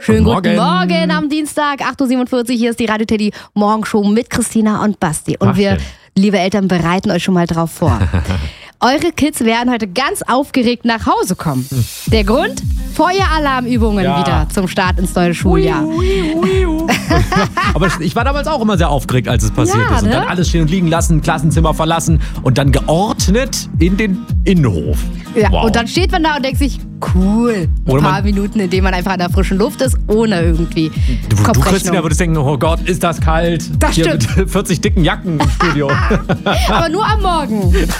Schönen guten Morgen am Dienstag, 8.47 Uhr. Hier ist die Radio Teddy Morgenshow mit Christina und Basti. Und wir, liebe Eltern, bereiten euch schon mal drauf vor. Eure Kids werden heute ganz aufgeregt nach Hause kommen. Der Grund? Feueralarmübungen wieder zum Start ins neue Schuljahr. Aber ich war damals auch immer sehr aufgeregt, als es passiert ist. Und dann alles stehen und liegen lassen, Klassenzimmer verlassen und dann geordnet in den Innenhof. Ja, wow. Und dann steht man da und denkt sich, cool. Ein paar Minuten, in denen man einfach an der frischen Luft ist, ohne irgendwie Du Christina, würdest denken, oh Gott, ist das kalt. Das hier stimmt. mit 40 dicken Jacken im Studio. Aber nur am Morgen.